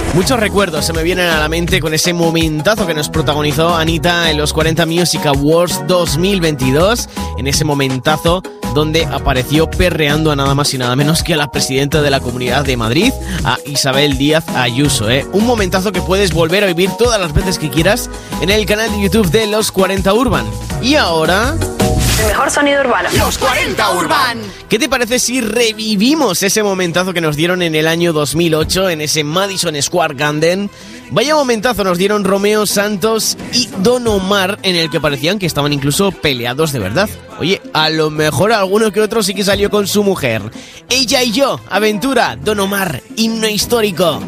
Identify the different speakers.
Speaker 1: Muchos recuerdos se me vienen a la mente con ese momentazo que nos protagonizó Anitta en los 40 Music Awards 2022, en ese momentazo donde apareció perreando a nada más y nada menos que a la presidenta de la Comunidad de Madrid, a Isabel Díaz Ayuso, Un momentazo que puedes volver a vivir todas las veces que quieras en el canal de YouTube de Los 40 Urban. Y ahora...
Speaker 2: el mejor sonido urbano.
Speaker 3: Los 40 Urban.
Speaker 1: ¿Qué te parece si revivimos ese momentazo que nos dieron en el año 2008 en ese Madison Square Garden? Vaya momentazo nos dieron Romeo Santos y Don Omar, en el que parecían que estaban incluso peleados de verdad. Oye, a lo mejor alguno que otro sí que salió con su mujer. Ella y yo, aventura, Don Omar, himno histórico.